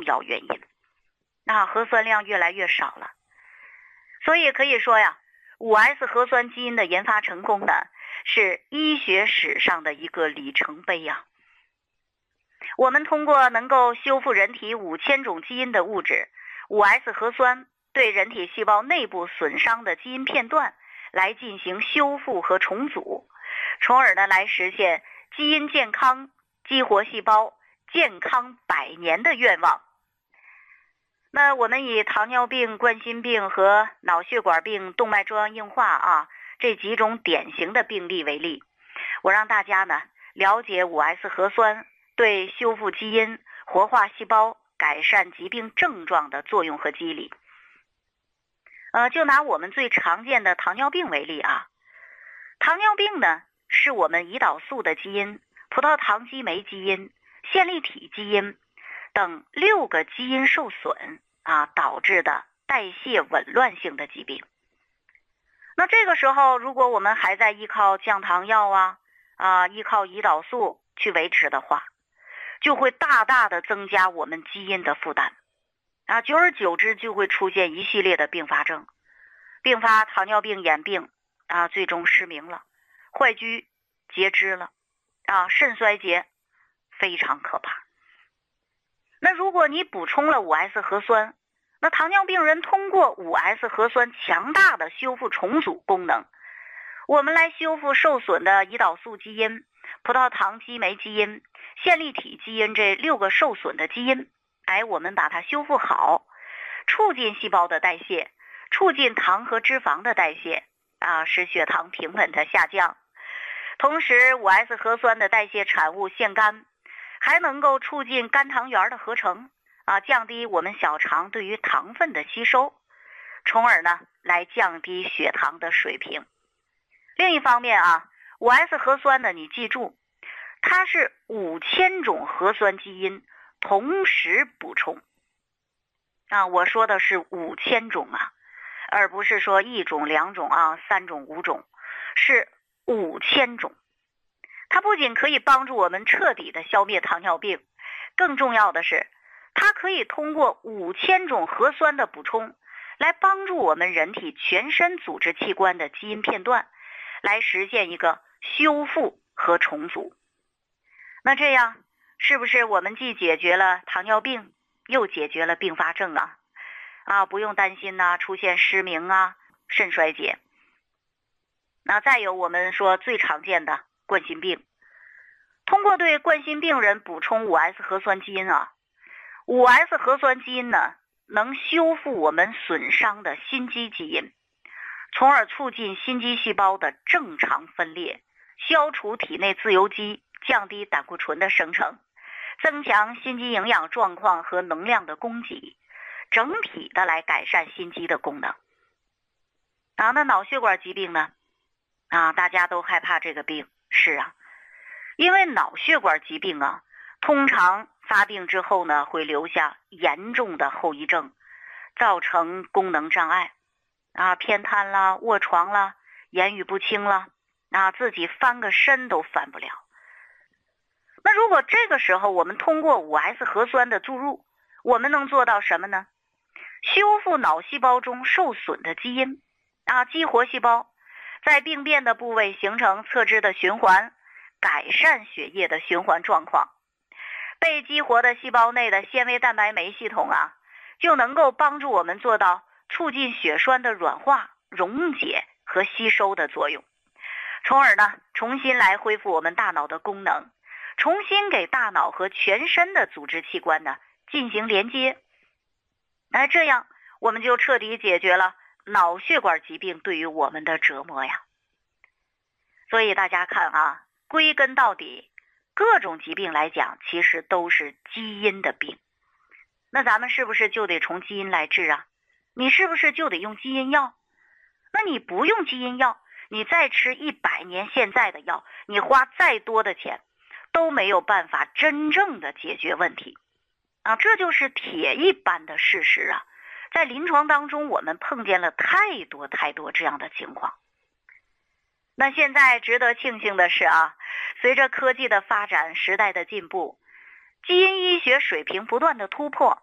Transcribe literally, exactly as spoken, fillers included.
重要原因。那核酸量越来越少了，所以可以说呀，五 S 核酸基因的研发成功呢，是医学史上的一个里程碑呀。我们通过能够修复人体五千种基因的物质五 S 核酸，对人体细胞内部损伤的基因片段来进行修复和重组，从而呢来实现基因健康、激活细胞健康百年的愿望。那我们以糖尿病、冠心病和脑血管病、动脉粥样硬化啊这几种典型的病例为例，我让大家呢了解五 S 核酸对修复基因、活化细胞、改善疾病症状的作用和机理。呃，就拿我们最常见的糖尿病为例啊，糖尿病呢是我们胰岛素的基因、葡萄糖激酶基因、线粒体基因等六个基因受损啊导致的代谢紊乱性的疾病。那这个时候，如果我们还在依靠降糖药啊啊依靠胰岛素去维持的话，就会大大的增加我们基因的负担啊，久而久之就会出现一系列的并发症，并发糖尿病眼病啊，最终失明了，坏疽截肢了啊，肾衰竭，非常可怕。那如果你补充了五 S 核酸，那糖尿病人通过五 S 核酸强大的修复重组功能，我们来修复受损的胰岛素基因、葡萄糖激酶基因、线粒体基因这六个受损的基因，哎，我们把它修复好，促进细胞的代谢，促进糖和脂肪的代谢啊，使血糖平稳的下降。同时 五 S 核酸的代谢产物腺苷还能够促进肝糖原的合成啊，降低我们小肠对于糖分的吸收，从而呢来降低血糖的水平。另一方面啊 五 S 核酸呢，你记住，它是五千种核酸基因同时补充啊，我说的是五千种啊，而不是说一种、两种啊、三种、五种，是五千种。它不仅可以帮助我们彻底的消灭糖尿病，更重要的是，它可以通过五千种核酸的补充，来帮助我们人体全身组织器官的基因片段，来实现一个修复和重组。那这样是不是我们既解决了糖尿病，又解决了并发症啊？啊，不用担心呐、啊，出现失明啊、肾衰竭。那再有我们说最常见的冠心病，通过对冠心病人补充 五 S 核酸基因啊 ,五 S 核酸基因呢能修复我们损伤的心肌基因，从而促进心肌细胞的正常分裂，消除体内自由基，降低胆固醇的生成，增强心肌营养状况和能量的供给，整体的来改善心肌的功能。啊，那脑血管疾病呢？啊，大家都害怕这个病，是啊，因为脑血管疾病啊，通常发病之后呢，会留下严重的后遗症，造成功能障碍，啊，偏瘫啦、卧床啦、言语不清啦，啊，自己翻个身都翻不了。那如果这个时候我们通过 五 S 核酸的注入，我们能做到什么呢？修复脑细胞中受损的基因，啊，激活细胞，在病变的部位形成侧支的循环，改善血液的循环状况。被激活的细胞内的纤维蛋白酶系统啊，就能够帮助我们做到促进血栓的软化、溶解和吸收的作用，从而呢，重新来恢复我们大脑的功能，重新给大脑和全身的组织器官呢进行连接。那这样我们就彻底解决了脑血管疾病对于我们的折磨呀。所以大家看啊，归根到底，各种疾病来讲，其实都是基因的病。那咱们是不是就得从基因来治啊？你是不是就得用基因药？那你不用基因药，你再吃一百年现在的药，你花再多的钱，都没有办法真正的解决问题啊！这就是铁一般的事实啊！在临床当中，我们碰见了太多太多这样的情况。那现在值得庆幸的是啊，随着科技的发展，时代的进步，基因医学水平不断的突破，